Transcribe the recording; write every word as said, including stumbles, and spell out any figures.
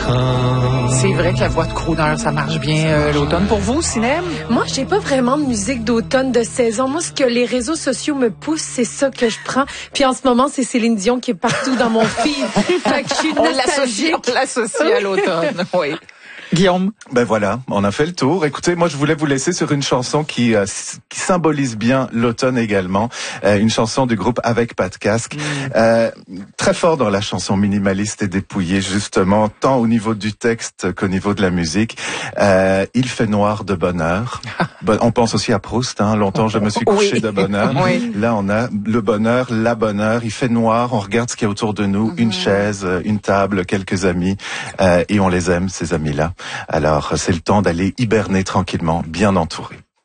come. C'est vrai que la voix de crooner, ça marche bien euh, l'automne. Pour vous, Sinem? Moi, j'ai pas vraiment de musique d'automne, de saison. Moi, ce que les réseaux sociaux me poussent, c'est ça que je prends. Puis en ce moment, c'est Céline Dion qui est partout dans mon feed. Fait que je suis On l'associe, nostalgique. on l'associe à l'automne, oui. Guillaume? Ben voilà, on a fait le tour. Écoutez, moi je voulais vous laisser sur une chanson qui, euh, qui symbolise bien l'automne également. Euh, une chanson du groupe Avec Pas de Casque. Mm. Euh, très fort dans la chanson, minimaliste et dépouillée justement, tant au niveau du texte qu'au niveau de la musique. Euh, Il fait noir de bonheur. Bon, on pense aussi à Proust, hein. Longtemps je me suis couché oui. de bonheur. Oui. Là on a le bonheur, la bonheur. Il fait noir, on regarde ce qu'il y a autour de nous. Mm. Une chaise, une table, quelques amis. Euh, et on les aime, ces amis-là. Alors, c'est le temps d'aller hiberner tranquillement, bien entouré.